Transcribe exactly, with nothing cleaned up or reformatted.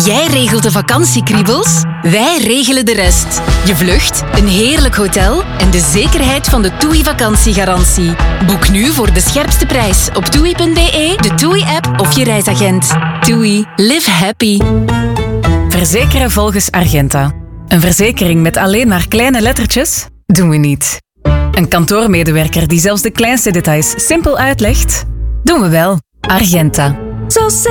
Jij regelt de vakantiekriebels, wij regelen de rest. Je vlucht, een heerlijk hotel en de zekerheid van de TUI vakantiegarantie. Boek nu voor de scherpste prijs op toei punt be, de TUI-app of je reisagent. TUI. Live happy. Verzekeren volgens Argenta. Een verzekering met alleen maar kleine lettertjes? Doen we niet. Een kantoormedewerker die zelfs de kleinste details simpel uitlegt? Doen we wel. Argenta. Zo simpel.